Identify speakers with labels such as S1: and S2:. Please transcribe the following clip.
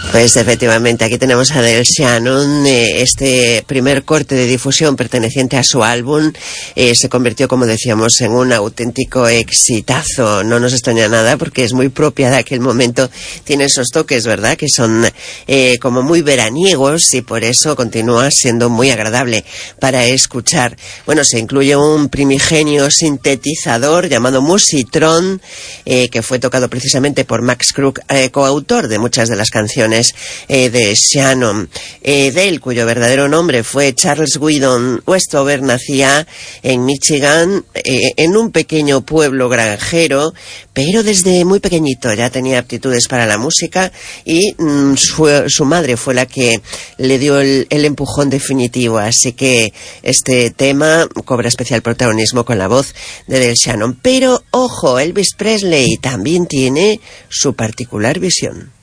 S1: Pues efectivamente, aquí tenemos a Del Shannon. Este primer corte de difusión perteneciente a su álbum se convirtió, como decíamos, en un auténtico exitazo. No nos extraña nada porque es muy propia de aquel momento. Tiene esos toques, ¿verdad?, que son como muy veraniegos, y por eso continúa siendo muy agradable para escuchar. Bueno, se incluye un primigenio sintetizador llamado Musitron, que fue tocado precisamente por Max Crook, coautor de muchas de las canciones de Shannon. Dale, cuyo verdadero nombre fue Charles Weedon Westover, nacía en Michigan, en un pequeño pueblo granjero, pero desde muy pequeñito ya tenía aptitudes para la música, y su madre fue la que le dio el empujón definitivo. Así que este tema cobra especial protagonismo con la voz de Del Shannon. Pero ojo, Elvis Presley también tiene su particular visión.